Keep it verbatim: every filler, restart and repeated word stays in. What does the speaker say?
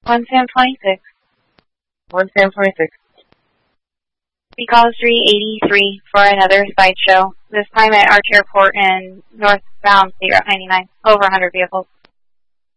one Sam twenty-six. one Sam twenty-six. We call three eighty-three for another sideshow, this time at Arch Airport and northbound State Route ninety-nine. Over one hundred vehicles.